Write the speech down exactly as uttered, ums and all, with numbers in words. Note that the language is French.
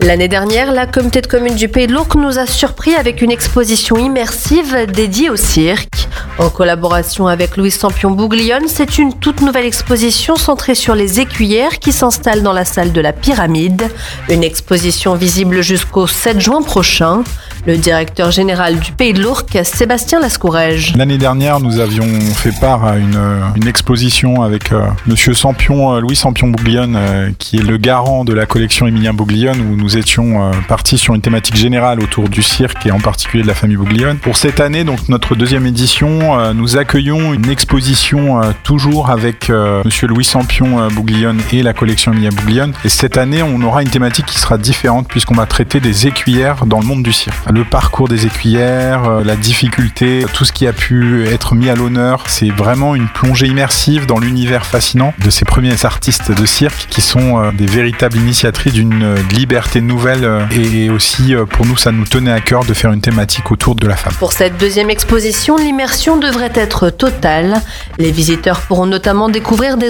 L'année dernière, la communauté de communes du Pays de l'Ourcq nous a surpris avec une exposition immersive dédiée au cirque. En collaboration avec Louis Sampion Bouglione, c'est une toute nouvelle exposition centrée sur les écuyères qui s'installe dans la salle de la Pyramide. Une exposition visible jusqu'au sept juin prochain. Le directeur général du Pays de l'Ourcq, Sébastien Lascourège. L'année dernière, nous avions fait part à une, une exposition avec euh, Monsieur Sampion, euh, Louis Sampion Bouglione, euh, qui est le garant de la collection Émilien Bouglione, où nous étions euh, partis sur une thématique générale autour du cirque et en particulier de la famille Bouglione. Pour cette année, donc notre deuxième édition, euh, nous accueillons une exposition euh, toujours avec euh, Monsieur Louis Sampion euh, Bouglione et la collection Émilien Bouglione. Et cette année, on aura une thématique qui sera différente puisqu'on va traiter des écuyères dans le monde du cirque. Le parcours des écuyères, euh, la difficulté, tout ce qui a pu être mis à l'honneur, c'est vraiment une plongée immersive dans l'univers fascinant de ces premiers artistes de cirque qui sont euh, des véritables initiatrices d'une euh, liberté nouvelle euh, et aussi euh, pour nous ça nous tenait à cœur de faire une thématique autour de la femme. Pour cette deuxième exposition, l'immersion devrait être totale. Les visiteurs pourront notamment découvrir des